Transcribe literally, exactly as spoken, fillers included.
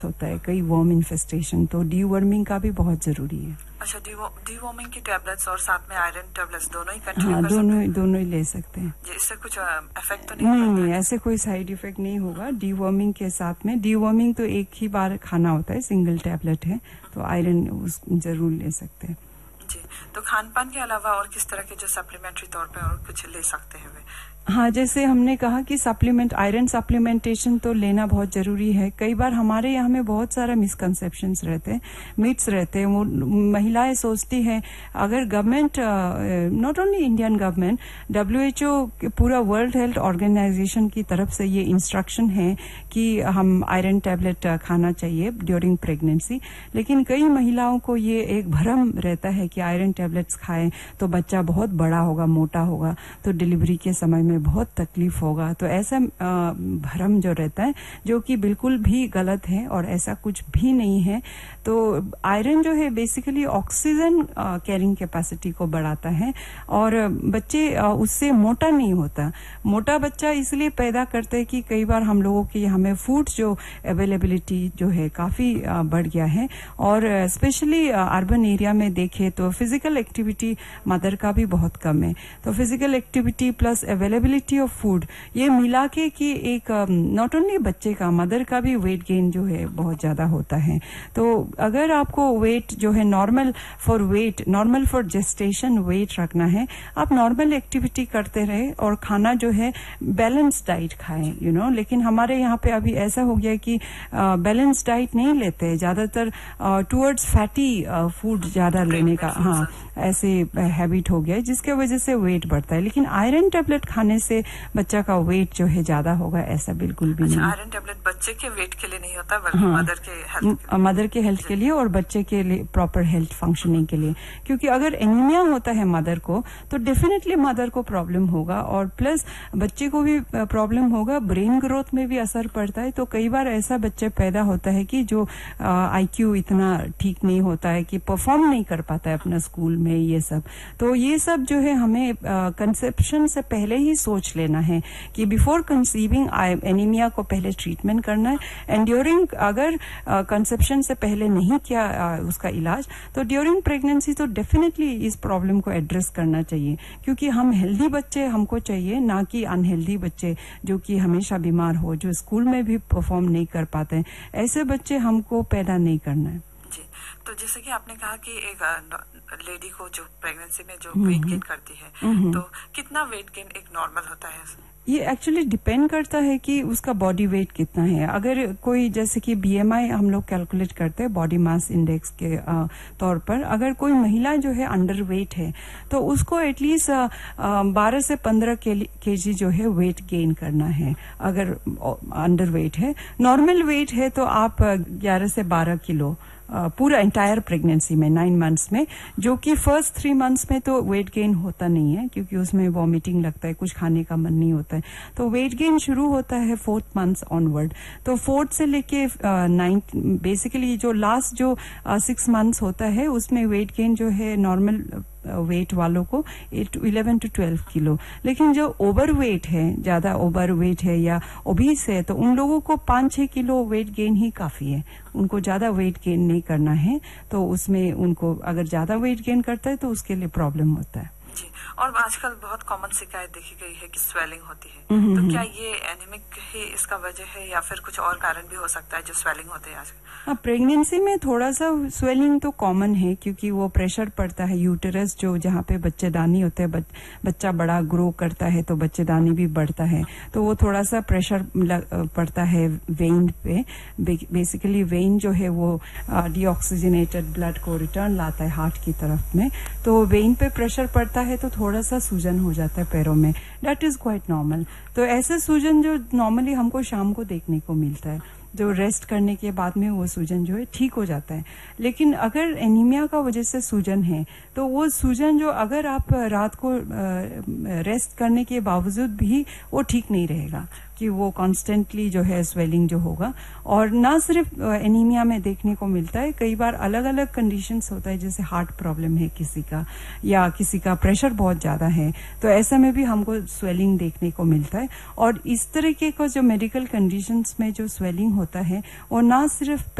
होता है, कई वर्म इन्फेस्टेशन, तो डीवर्मिंग का भी बहुत जरूरी है। अच्छा, डीवर्मिंग की टेबलेट्स और साथ में आयरन टेबलेट्स दोनों ही कंटिन्यू हाँ, कर दोनों सकते हैं? दोनों ही ले सकते हैं जी, इससे कुछ इफेक्ट तो नहीं? नहीं नहीं, ऐसे कोई साइड इफेक्ट नहीं होगा डीवर्मिंग के साथ में। डीवर्मिंग तो एक ही बार खाना होता है, सिंगल टैबलेट है, तो आयरन उस जरूर ले सकते हैं। जी, तो खान पान के अलावा और किस तरह के जो सप्लीमेंट्री तौर पे और कुछ ले सकते हैं वे? हाँ, जैसे हमने कहा कि सप्लीमेंट, आयरन सप्लीमेंटेशन तो लेना बहुत जरूरी है। कई बार हमारे यहाँ में बहुत सारा मिसकंसेप्शंस रहते हैं, मिथ्स रहते हैं। वो महिलाएं सोचती हैं, अगर government, not only Indian government, W H O पूरा वर्ल्ड हेल्थ ऑर्गेनाइजेशन की तरफ से ये इंस्ट्रक्शन है कि हम आयरन टैबलेट खाना चाहिए ड्यूरिंग प्रेगनेंसी, लेकिन कई महिलाओं को ये एक भ्रम रहता है कि आयरन टैबलेट्स खाएं तो बच्चा बहुत बड़ा होगा, मोटा होगा, तो डिलीवरी के समय में बहुत तकलीफ होगा। तो ऐसा भ्रम जो रहता है, जो कि बिल्कुल भी गलत है और ऐसा कुछ भी नहीं है। तो आयरन जो है बेसिकली ऑक्सीजन कैरिंग कैपेसिटी को बढ़ाता है और बच्चे उससे मोटा नहीं होता। मोटा बच्चा इसलिए पैदा करते हैं कि कई बार हम लोगों के यहाँ में फूड जो अवेलेबिलिटी जो है काफी बढ़ गया है, और स्पेशली अर्बन एरिया में देखें तो फिजिकल एक्टिविटी मदर का भी बहुत कम है। तो physical activity plus availability of food, ये मिला के कि एक नॉट ओनली बच्चे का, मदर का भी वेट गेन जो है बहुत ज्यादा होता है। तो अगर आपको वेट जो है normal for wait, normal for gestation wait रखना है, आप नॉर्मल एक्टिविटी करते रहे और खाना जो है बैलेंस डाइट खाएं, यू you नो know? लेकिन हमारे यहाँ पे अभी ऐसा हो गया कि बैलेंस डाइट नहीं लेते, ज्यादातर टुवर्ड्स फैटी फूड ज्यादा लेने का, हाँ, ऐसे हैबिट हो गया है, जिसके वजह से वेट बढ़ता है। लेकिन आयरन टैबलेट खाने से बच्चा का वेट जो है ज्यादा होगा, ऐसा बिल्कुल भी अच्छा, नहीं। आयरन टैबलेट बच्चे के वेट के लिए नहीं होता, बल्कि हाँ, मदर के हेल्थ मदर के हेल्थ के लिए और बच्चे के लिए प्रॉपर हेल्थ फंक्शनिंग के लिए। क्योंकि अगर एनीमिया होता है मदर को, तो डेफिनेटली मदर को प्रॉब्लम होगा और प्लस बच्चे को भी प्रॉब्लम होगा, ब्रेन ग्रोथ में भी असर पड़ता है। तो कई बार ऐसा बच्चे पैदा होता है कि जो आईक्यू इतना ठीक नहीं होता है कि परफॉर्म नहीं कर पाता है अपना स्कूल में, ये सब। तो ये सब जो है हमें कंसेप्शन से पहले ही सोच लेना है कि बिफोर कंसीविंग एनीमिया को पहले ट्रीटमेंट करना है, एंड ड्यूरिंग, अगर कंसेप्शन से पहले नहीं किया आ, उसका इलाज, तो ड्यूरिंग प्रेगनेंसी तो डेफिनेटली इस प्रॉब्लम को एड्रेस करना चाहिए। क्योंकि हम हेल्दी बच्चे हमको चाहिए, ना कि अनहेल्दी बच्चे जो कि हमेशा बीमार हो, जो स्कूल में भी परफॉर्म नहीं कर पाते हैं, ऐसे बच्चे हमको पैदा नहीं करना है। जी, तो जैसे कि आपने कहा कि एक लेडी को जो प्रेगनेंसी में जो वेट गेन करती है, तो कितना वेट गेन एक नॉर्मल होता है? ये एक्चुअली डिपेंड करता है कि उसका बॉडी वेट कितना है। अगर कोई, जैसे कि बीएमआई हम लोग कैलकुलेट करते हैं बॉडी मास इंडेक्स के आ, तौर पर, अगर कोई महिला जो है अंडर वेट है, तो उसको एटलीस्ट बारह से पंद्रह केजी जो है वेट गेन करना है। अगर अंडर वेट है, नॉर्मल वेट है तो आप ग्यारह से बारह किलो पूरा एंटायर प्रेगनेंसी में, नाइन मंथ्स में, जो कि फर्स्ट थ्री मंथ्स में तो वेट गेन होता नहीं है, क्योंकि उसमें वॉमिटिंग लगता है, कुछ खाने का मन नहीं होता है। तो वेट गेन शुरू होता है फोर्थ मंथ ऑनवर्ड। तो फोर्थ से लेके नाइन्थ, बेसिकली जो लास्ट जो सिक्स मंथ्स होता है, उसमें वेट गेन जो है नॉर्मल वेट वालों को इलेवन टू ट्वेल्व किलो। लेकिन जो ओवर वेट है, ज्यादा ओवर वेट है या ओबीस है, तो उन लोगों को पांच छह किलो वेट गेन ही काफी है, उनको ज्यादा वेट गेन नहीं करना है। तो उसमें उनको अगर ज्यादा वेट गेन करता है तो उसके लिए प्रॉब्लम होता है। जी, और आजकल बहुत कॉमन शिकायत देखी गई है कि स्वेलिंग होती है, तो क्या ये एनीमिक ही इसका वजह है या फिर कुछ और कारण भी हो सकता है जो स्वेलिंग होते हैं आजकल? हाँ, प्रेगनेंसी में थोड़ा सा स्वेलिंग तो कॉमन है, क्योंकि वो प्रेशर पड़ता है यूटेरस, जो जहाँ पे बच्चेदानी होते हैं, बच, बच्चा बड़ा ग्रो करता है तो बच्चेदानी भी बढ़ता है, तो वो थोड़ा सा प्रेशर पड़ता है वेन पे। बेसिकली वेन जो है वो डीऑक्सीजनेटेड ब्लड को रिटर्न लाता है हार्ट की तरफ में, तो वेन पे प्रेशर पड़ता है तो थोड़ा सा सूजन हो जाता है पैरों में। That is quite normal. तो ऐसे सूजन जो नॉर्मली हमको शाम को देखने को मिलता है, जो रेस्ट करने के बाद में वो सूजन जो है ठीक हो जाता है। लेकिन अगर एनीमिया का वजह से सूजन है, तो वो सूजन जो अगर आप रात को रेस्ट करने के बावजूद भी वो ठीक नहीं रहेगा, कि वो कॉन्स्टेंटली जो है स्वेलिंग जो होगा। और ना सिर्फ एनीमिया में देखने को मिलता है, कई बार अलग अलग कंडीशंस होता है, जैसे हार्ट प्रॉब्लम है किसी का या किसी का प्रेशर बहुत ज्यादा है, तो ऐसे में भी हमको स्वेलिंग देखने को मिलता है। और इस तरीके का जो मेडिकल कंडीशंस में जो स्वेलिंग होता है वो ना सिर्फ